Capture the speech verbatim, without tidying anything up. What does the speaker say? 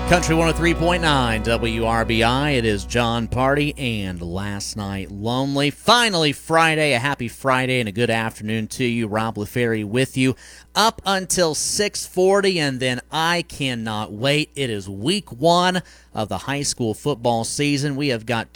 Country one oh three point nine W R B I. It is John Party and Last Night Lonely. Finally, Friday. A happy Friday and a good afternoon to you. Rob LaFerry with you up until six forty, and then I cannot wait. It is week one of the high school football season. We have got